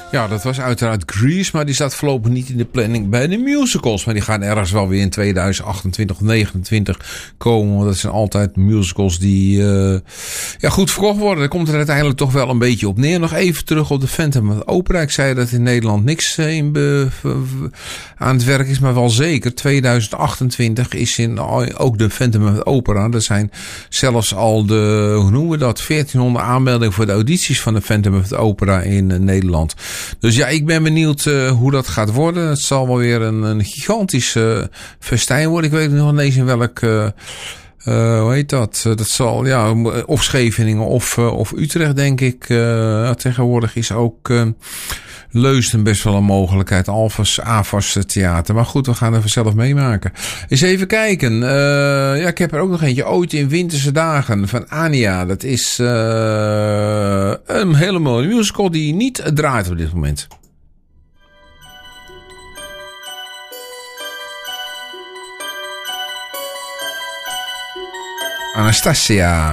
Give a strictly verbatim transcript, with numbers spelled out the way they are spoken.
Ja, dat was uiteraard Grease, maar die staat voorlopig niet in de planning bij de musicals. Maar die gaan ergens wel weer in tweeduizend achtentwintig of negenentwintig komen. Want dat zijn altijd musicals die uh, ja, goed verkocht worden. Daar komt er uiteindelijk toch wel een beetje op neer. Nog even terug op de Phantom of the Opera. Ik zei dat in Nederland niks in be, aan het werk is, maar wel zeker. tweeduizend achtentwintig is in ook de Phantom of the Opera. Er zijn zelfs al de, hoe noemen we dat, veertienhonderd aanmeldingen voor de audities van de Phantom of the Opera in uh, Nederland. Dus ja, ik ben benieuwd uh, hoe dat gaat worden. Het zal wel weer een, een gigantische uh, festijn worden. Ik weet nog niet eens in welk, uh, uh, hoe heet dat? Uh, dat zal, ja, of Scheveningen of, uh, of Utrecht, denk ik. Uh, tegenwoordig is ook uh, Leusden best wel een mogelijkheid. Alvast, Avas Theater. Maar goed, we gaan er vanzelf meemaken. Eens even kijken. Uh, ja, ik heb er ook nog eentje. Ooit in Winterse Dagen van Ania. Dat is uh, een hele mooie musical die niet draait op dit moment. Anastasia.